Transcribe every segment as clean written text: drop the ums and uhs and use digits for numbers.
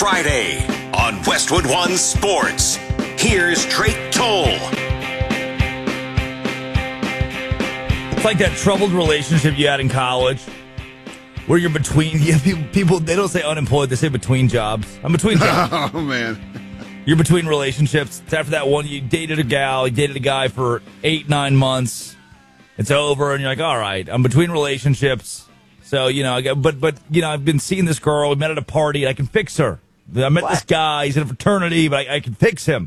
Friday on Westwood One Sports. Here's Drake Toll. It's like that troubled relationship you had in college where you're between, people, they don't say unemployed, they say between jobs. I'm between jobs. Oh, man. You're between relationships. It's after that one, you dated a gal, you dated a guy for 8-9 months. It's over, and you're like, all right, I'm between relationships. So, I've been seeing this girl. We met at a party. I can fix her. I met this guy. He's in a fraternity, but I can fix him.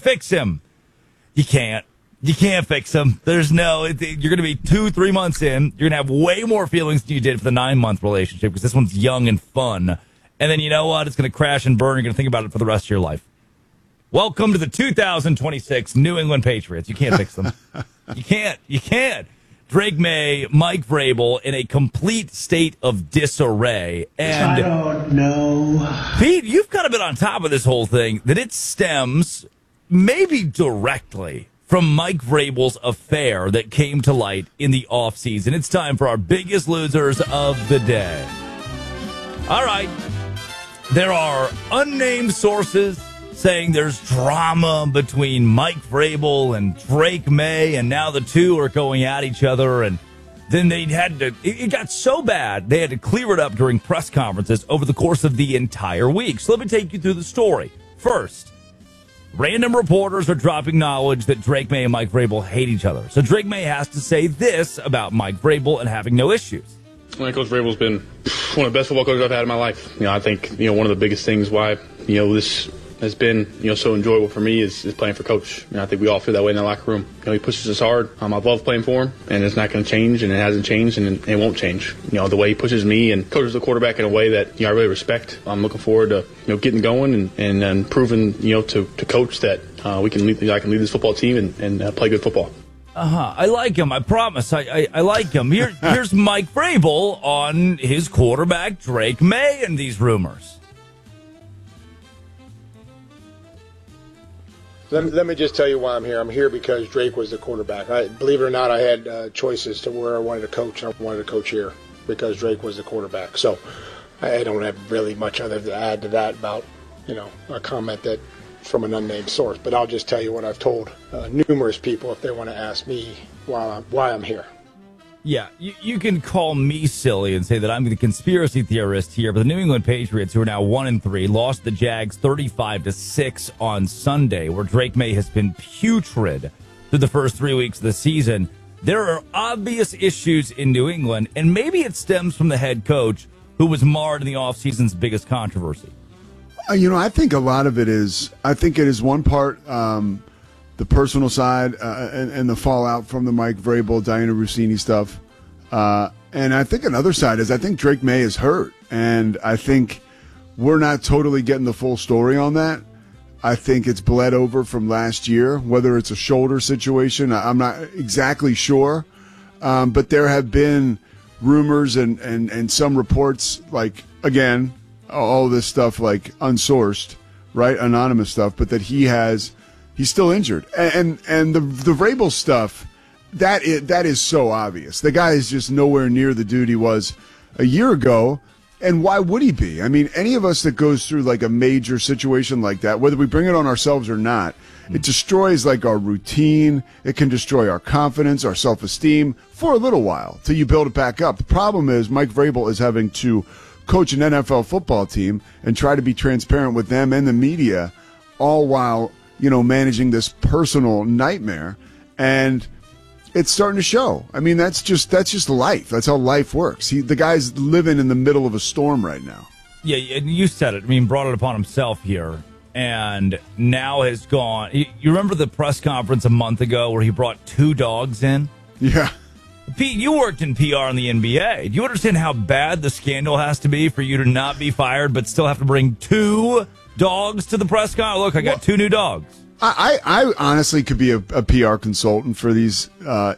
You can't. You can't fix him. There's you're going to be 2-3 months in. You're going to have way more feelings than you did for the 9-month relationship because this one's young and fun. And then you know what? It's going to crash and burn. You're going to think about it for the rest of your life. Welcome to the 2026 New England Patriots. You can't fix them. You can't. Drake Maye, Mike Vrabel in a complete state of disarray. And I don't know. Pete, you've kind of been on top of this whole thing, that it stems maybe directly from Mike Vrabel's affair that came to light in the offseason. It's time for our biggest losers of the day. All right. There are unnamed sources saying there's drama between Mike Vrabel and Drake Maye, and now the two are going at each other, and then it got so bad, they had to clear it up during press conferences over the course of the entire week. So let me take you through the story. First, random reporters are dropping knowledge that Drake Maye and Mike Vrabel hate each other. So Drake Maye has to say this about Mike Vrabel and having no issues. Coach Vrabel's been one of the best football coaches I've had in my life. I think, one of the biggest things why, this has been, so enjoyable for me is playing for Coach. I think we all feel that way in the locker room. He pushes us hard. I love playing for him, and it's not going to change, and it hasn't changed, and it won't change. The way he pushes me and coaches the quarterback in a way that I really respect. I'm looking forward to getting going and proving to Coach that I can lead this football team and play good football. I like him. I promise. I like him. Here's Mike Vrabel on his quarterback Drake Maye and these rumors. Let me just tell you why I'm here. I'm here because Drake was the quarterback. Believe it or not, I had choices to where I wanted to coach. I wanted to coach here because Drake was the quarterback. So I don't have really much other to add to that about, a comment that's from an unnamed source. But I'll just tell you what I've told numerous people if they want to ask me why I'm here. Yeah, you can call me silly and say that I'm the conspiracy theorist here, but the New England Patriots, who are now 1-3, lost the Jags 35-6 on Sunday, where Drake Maye has been putrid through the first 3 weeks of the season. There are obvious issues in New England, and maybe it stems from the head coach, who was marred in the offseason's biggest controversy. I think a lot of it is, one part the personal side and the fallout from the Mike Vrabel, Diana Rossini stuff. And I think another side is I think Drake Maye is hurt. And I think we're not totally getting the full story on that. I think it's bled over from last year, whether it's a shoulder situation. I'm not exactly sure. But there have been rumors and some reports, like, again, all this stuff like unsourced, right, anonymous stuff, but that he's still injured. And the Vrabel stuff, that is so obvious. The guy is just nowhere near the dude he was a year ago. And why would he be? I mean, any of us that goes through like a major situation like that, whether we bring it on ourselves or not, it destroys like our routine. It can destroy our confidence, our self-esteem for a little while till you build it back up. The problem is Mike Vrabel is having to coach an NFL football team and try to be transparent with them and the media, all while managing this personal nightmare, and it's starting to show. I mean, that's just life. That's how life works. The guy's living in the middle of a storm right now. Yeah, and you said it. I mean, brought it upon himself here, and now has gone. You remember the press conference a month ago where he brought 2 dogs in? Yeah. Pete, you worked in PR in the NBA. Do you understand how bad the scandal has to be for you to not be fired but still have to bring 2 dogs to the press conference? Look, I got 2 new dogs. I honestly could be a PR consultant for these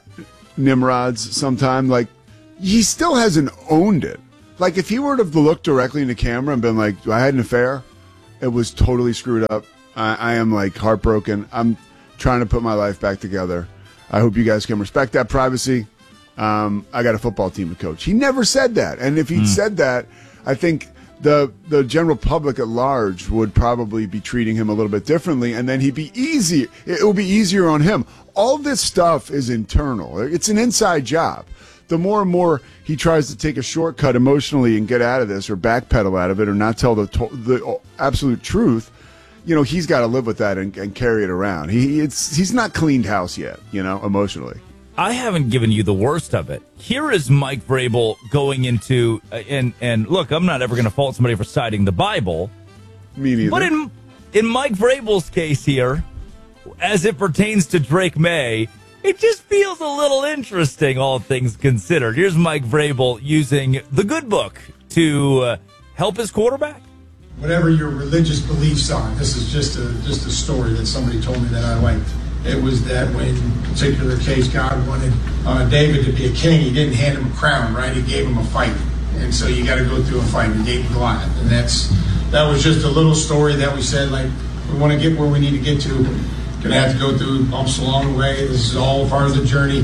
Nimrods sometime. Like, he still hasn't owned it. Like, if he were to look directly in the camera and been like, I had an affair, it was totally screwed up. I am, like, heartbroken. I'm trying to put my life back together. I hope you guys can respect that privacy. I got a football team to coach. He never said that. And if he'd said that, I think the general public at large would probably be treating him a little bit differently, and then he'd be easy. It will be easier on him. All this stuff is internal. It's an inside job. The more and more he tries to take a shortcut emotionally and get out of this, or backpedal out of it, or not tell the absolute truth, he's got to live with that and carry it around. He's not cleaned house yet, emotionally. I haven't given you the worst of it. Here is Mike Vrabel going into, and look, I'm not ever going to fault somebody for citing the Bible. Me neither. But in Mike Vrabel's case here, as it pertains to Drake May, it just feels a little interesting, all things considered. Here's Mike Vrabel using the good book to help his quarterback. Whatever your religious beliefs are, this is just a story that somebody told me that I liked. It was that when, in a particular case, God wanted David to be a king, he didn't hand him a crown, right? He gave him a fight. And so you got to go through a fight. He gave him Goliath. And that was just a little story that we said, like, we want to get where we need to get to. Going to have to go through bumps along the way. This is all part of the journey.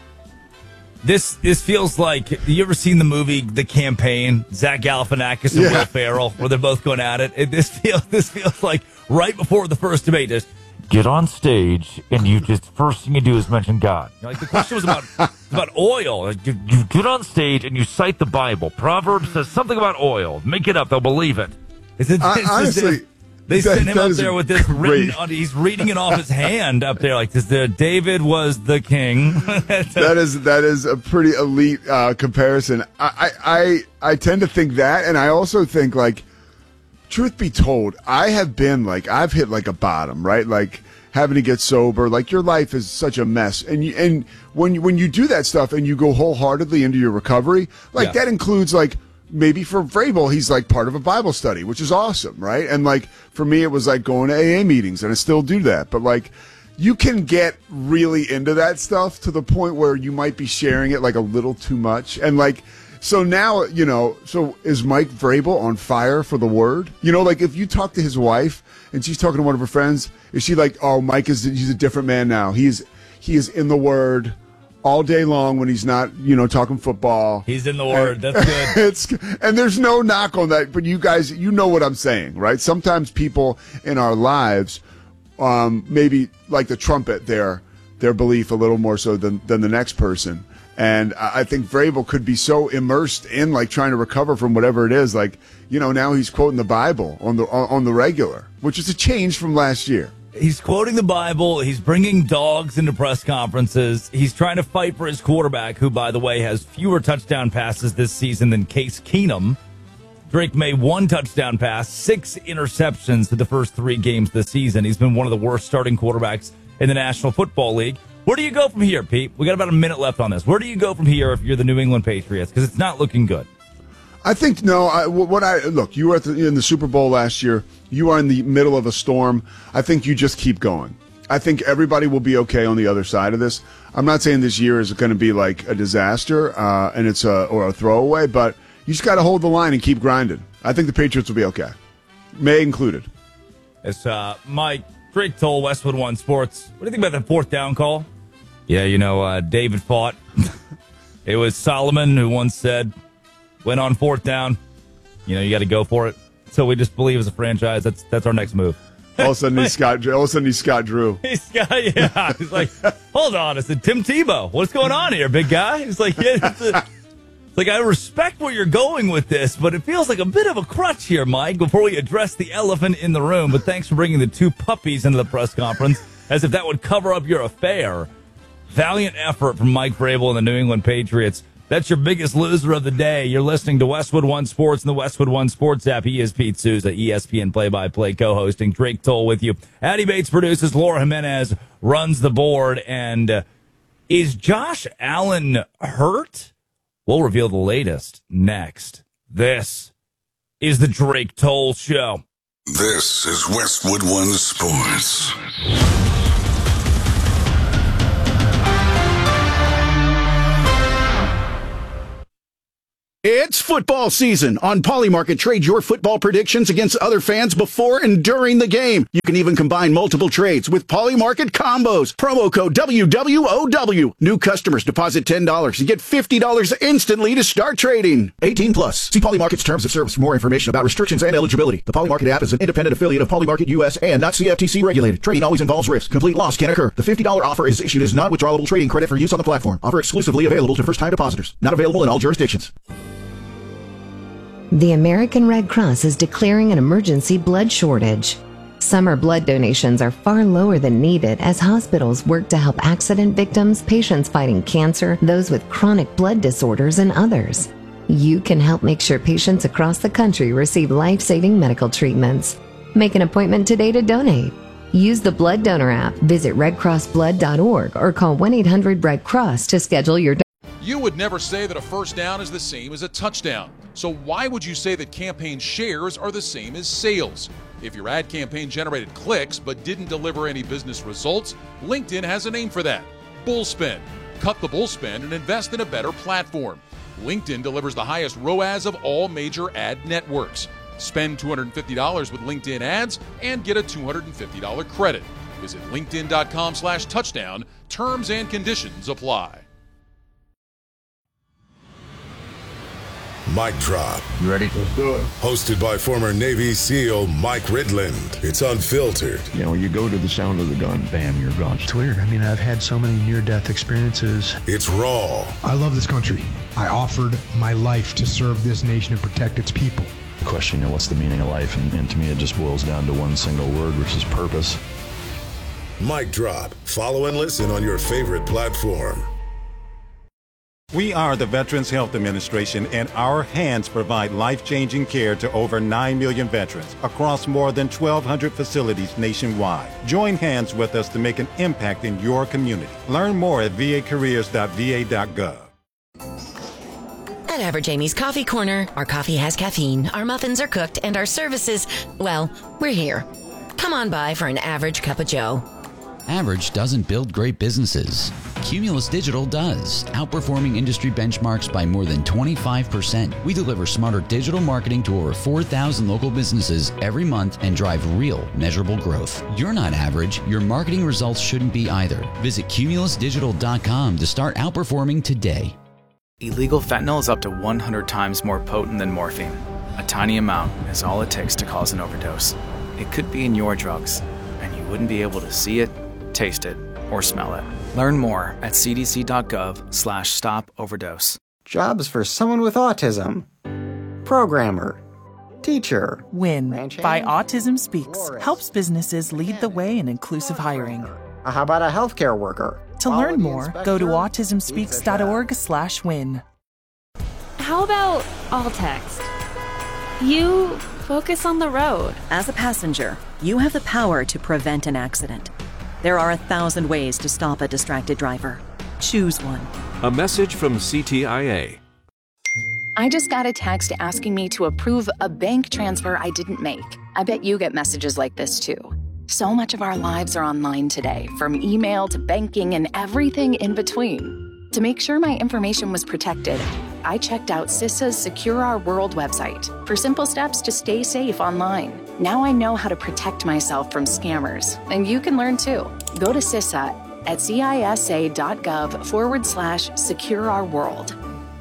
This feels like, you ever seen the movie The Campaign? Zach Galifianakis and Will Ferrell, where they're both going at it. This feels like right before the first debate. Just get on stage, and first thing you do is mention God. The question was about oil. Like, you get on stage and you cite the Bible. Proverbs says something about oil. Make it up; they'll believe it. Honestly. They sent him up there with this written on. He's reading it off his hand up there, like this. David was the king. that is a pretty elite comparison. I tend to think that, and I also think, like, truth be told, I've hit like a bottom, right? Like having to get sober. Like, your life is such a mess, and when you do that stuff and you go wholeheartedly into your recovery, that includes, like, maybe for Vrabel, he's like part of a Bible study, which is awesome, right? And like for me, it was like going to AA meetings, and I still do that. But like, you can get really into that stuff to the point where you might be sharing it like a little too much. And like, so now, so is Mike Vrabel on fire for the word? Like if you talk to his wife and she's talking to one of her friends, is she like, oh, he's a different man now. He is in the word all day long when he's not, talking football. He's in the word. That's good. And there's no knock on that, but you guys, what I'm saying, right? Sometimes people in our lives, maybe like to trumpet their belief a little more so than the next person. And I think Vrabel could be so immersed in like trying to recover from whatever it is. Like, now he's quoting the Bible on the regular, which is a change from last year. He's quoting the Bible. He's bringing dogs into press conferences. He's trying to fight for his quarterback, who, by the way, has fewer touchdown passes this season than Case Keenum. Drake May, 1 touchdown pass, 6 interceptions to the first 3 games this season. He's been one of the worst starting quarterbacks in the National Football League. Where do you go from here, Pete? We got about a minute left on this. Where do you go from here if you're the New England Patriots? Because it's not looking good. I think look. You were in the Super Bowl last year. You are in the middle of a storm. I think you just keep going. I think everybody will be okay on the other side of this. I'm not saying this year is going to be like a disaster and it's a throwaway, but you just got to hold the line and keep grinding. I think the Patriots will be okay, May included. It's Mike, Drake Toll, Westwood One Sports. What do you think about that 4th down call? Yeah, David fought. It was Solomon who once said, went on 4th down, you got to go for it. So we just believe as a franchise that's our next move. All of a sudden he's Scott Drew. He's like, hold on, it's Tim Tebow. What's going on here, big guy? He's like, it's like, I respect where you're going with this, but it feels like a bit of a crutch here, Mike, before we address the elephant in the room. But thanks for bringing the 2 puppies into the press conference, as if that would cover up your affair. Valiant effort from Mike Vrabel and the New England Patriots. That's your biggest loser of the day. You're listening to Westwood One Sports and the Westwood One Sports app. He is Pete Souza, ESPN play-by-play co-hosting. Drake Toll with you. Addie Bates produces. Laura Jimenez runs the board. And is Josh Allen hurt? We'll reveal the latest next. This is the Drake Toll Show. This is Westwood One Sports. It's football season. On Polymarket, trade your football predictions against other fans before and during the game. You can even combine multiple trades with Polymarket combos. Promo code WWOW. New customers deposit $10 and get $50 instantly to start trading. 18 plus. See Polymarket's terms of service for more information about restrictions and eligibility. The Polymarket app is an independent affiliate of Polymarket US and not CFTC regulated. Trading always involves risk. Complete loss can occur. The $50 offer is issued as non-withdrawable trading credit for use on the platform. Offer exclusively available to first-time depositors. Not available in all jurisdictions. The American Red Cross is declaring an emergency blood shortage. Summer blood donations are far lower than needed as hospitals work to help accident victims, patients fighting cancer, those with chronic blood disorders, and others. You can help make sure patients across the country receive life-saving medical treatments. Make an appointment today to donate. Use the Blood Donor app, visit redcrossblood.org, or call 1-800-RED-CROSS to schedule your donation. You would never say that a first down is the same as a touchdown. So why would you say that campaign shares are the same as sales? If your ad campaign generated clicks but didn't deliver any business results, LinkedIn has a name for that: bullspend. Cut the bullspend and invest in a better platform. LinkedIn delivers the highest ROAS of all major ad networks. Spend $250 with LinkedIn ads and get a $250 credit. Visit linkedin.com/touchdown. Terms and conditions apply. Mic Drop. You ready? Let's do it. Hosted by former Navy SEAL Mike Ridland. It's unfiltered. You know, you go to the sound of the gun, bam, you're gone. It's weird. I mean, I've had so many near-death experiences. It's raw. I love this country. I offered my life to serve this nation and protect its people. The question, you know, what's the meaning of life? And to me, it just boils down to one single word, which is purpose. Mic Drop. Follow and listen on your favorite platform. We are the Veterans Health Administration, and our hands provide life-changing care to over 9 million veterans across more than 1,200 facilities nationwide. Join hands with us to make an impact in your community. Learn more at vacareers.va.gov. At Average Amy's Coffee Corner, our coffee has caffeine, our muffins are cooked, and our services, well, we're here. Come on by for an average cup of joe. Average doesn't build great businesses. Cumulus Digital does, outperforming industry benchmarks by more than 25%. We deliver smarter digital marketing to over 4,000 local businesses every month and drive real, measurable growth. You're not average. Your marketing results shouldn't be either. Visit cumulusdigital.com to start outperforming today. Illegal fentanyl is up to 100 times more potent than morphine. A tiny amount is all it takes to cause an overdose. It could be in your drugs, and you wouldn't be able to see it, taste it, or smell it. Learn more at cdc.gov/stop-overdose. Jobs for someone with autism. Programmer. Teacher. WIN by Autism Speaks helps businesses lead the way in inclusive hiring. How about a healthcare worker? To learn more, go to autismspeaks.org/win. How about all text? You focus on the road. As a passenger, you have the power to prevent an accident. There are 1,000 ways to stop a distracted driver. Choose one. A message from CTIA. I just got a text asking me to approve a bank transfer I didn't make. I bet you get messages like this too. So much of our lives are online today, from email to banking and everything in between. To make sure my information was protected, I checked out CISA's Secure Our World website for simple steps to stay safe online. Now I know how to protect myself from scammers, and you can learn too. Go to CISA at cisa.gov/Secure Our World.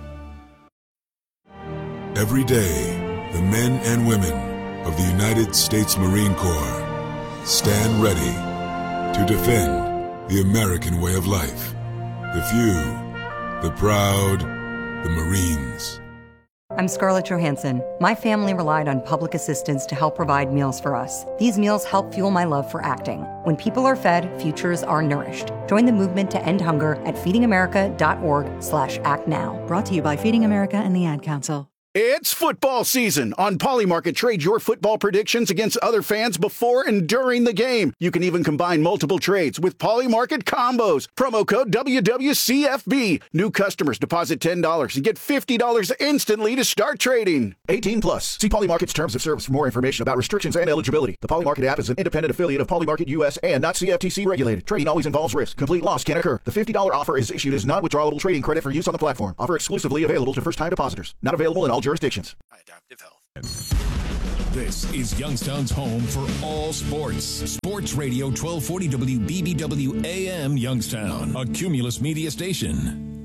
Every day, the men and women of the United States Marine Corps stand ready to defend the American way of life. The few, the proud, the Marines. I'm Scarlett Johansson. My family relied on public assistance to help provide meals for us. These meals help fuel my love for acting. When people are fed, futures are nourished. Join the movement to end hunger at feedingamerica.org/actnow. Brought to you by Feeding America and the Ad Council. It's football season. On Polymarket, trade your football predictions against other fans before and during the game. You can even combine multiple trades with Polymarket Combos. Promo code WWCFB. New customers deposit $10 and get $50 instantly to start trading. 18 plus. See Polymarket's terms of service for more information about restrictions and eligibility. The Polymarket app is an independent affiliate of Polymarket US and not CFTC regulated. Trading always involves risk. Complete loss can occur. The $50 offer is issued as non-withdrawable trading credit for use on the platform. Offer exclusively available to first-time depositors. Not available in all jurisdictions. Adaptive Health. This is Youngstown's home for all sports. Sports Radio 1240 WBBW AM Youngstown, a Cumulus media station.